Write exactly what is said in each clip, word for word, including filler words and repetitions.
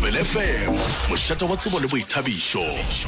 Thobela F M mošate wa tsebo le boithabišo.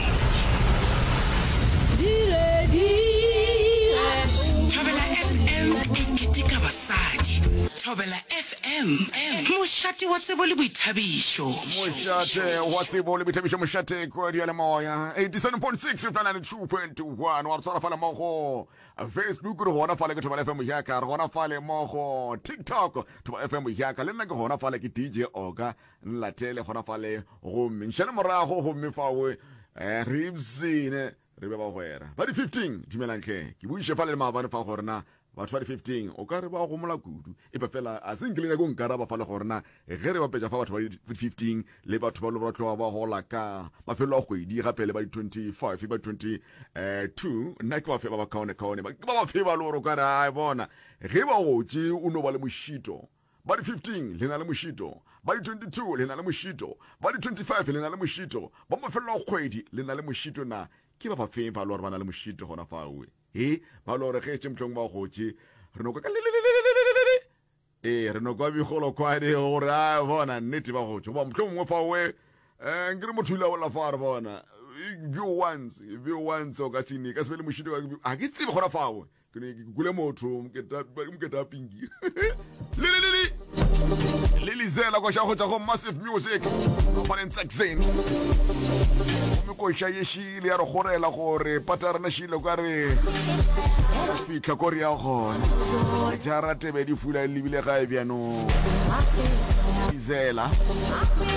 Thobela F M ikitika basadi. Thobela F M mošate wa tsebo le boithabišo. Mošate wa tsebo le boithabišo mošate kwa di le moya eighty-seven point six ninety-two point one wa tsara fala mogo Facebook re gona fale ke Thobela F M ya ka re gona fale mogo TikTok Thobela F M ya ka le nna ke gona fale ke D J Oga nlatele gona fale go mintšhana morago go mefawe eh ribsine re ba gwera ba di fifteen dumelang ke ke buishe fale le maabane fa gorena batho ba di fifteen o ka re ba go mola kudu e pa fela a sengile go nkaraba fa le gorena ge re ba peja fa batho ba di fifteen le batho ba lo ba tloa ba gola ka mafelo a kgwedi gape le ba di twenty-five ba twenty-two nna ke ba fe ba ba kaone kaone ba ba fe ba lo ro ka ra ai bona ge ba go tse o no ba le moshito ba di fifteen le na le moshito ba di twenty-two le na le moshito ba di twenty-five le na le moshito ba mafelo a kgwedi le na le moshito na ke ba ba fe ba lo re ba na le moshito gona fawe e ba lo re ge tse mtlong ba go tse re no ka e re no kwa bi golo kwa di gore a bona nnete ba go tse ba mtlong mo fawe eh ngire mo thula wala fa re bona view once view once o ka tsini ka se le moshito a ke tsebe gona fawe ke ne ke gule motho mketa mketa pingi le le le Lilizela kwa shaho tako massive music Mane Saxon Mko shaye shile yaro khorela gore patara na shile kwa re fika kori ya khona jara tebe di fula libile ga e biano Lilizela